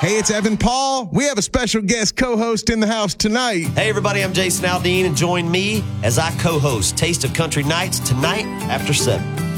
Hey, it's Evan Paul. We have a special guest co-host in the house tonight. Hey, everybody, I'm Jason Aldean, and join me as I co-host Taste of Country Nights tonight after 7.